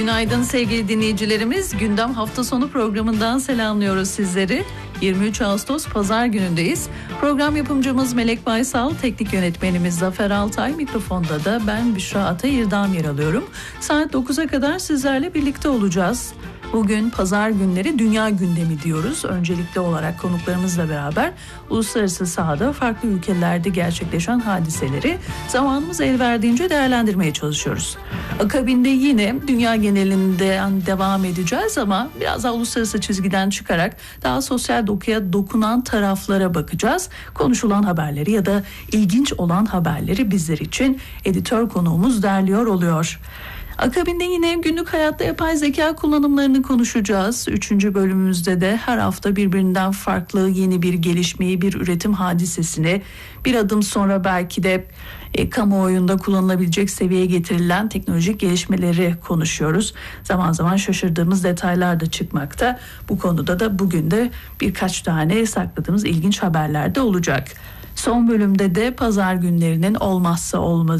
Günaydın sevgili dinleyicilerimiz. Gündem hafta sonu programından selamlıyoruz sizleri. 23 Ağustos Pazar günündeyiz. Program yapımcımız Melek Baysal, teknik yönetmenimiz Zafer Altay, mikrofonda da ben Büşra Atayırdam yer alıyorum. Saat 9'a kadar sizlerle birlikte olacağız. Bugün pazar günleri dünya gündemi diyoruz. Öncelikli olarak konuklarımızla beraber uluslararası sahada farklı ülkelerde gerçekleşen hadiseleri zamanımız el verdiğince değerlendirmeye çalışıyoruz. Akabinde yine dünya genelinden devam edeceğiz ama biraz daha uluslararası çizgiden çıkarak daha sosyal dokuya dokunan taraflara bakacağız. Konuşulan haberleri ya da ilginç olan haberleri bizler için editör konuğumuz derliyor oluyor. Akabinde yine günlük hayatta yapay zeka kullanımlarını konuşacağız. 3. bölümümüzde de her hafta birbirinden farklı yeni bir gelişmeyi, bir üretim hadisesini, bir adım sonra belki de kamuoyunda kullanılabilecek seviyeye getirilen teknolojik gelişmeleri konuşuyoruz. Zaman zaman şaşırdığımız detaylar da çıkmakta. Bu konuda da bugün de birkaç tane sakladığımız ilginç haberler de olacak. Son bölümde de pazar günlerinin olmazsa olmazı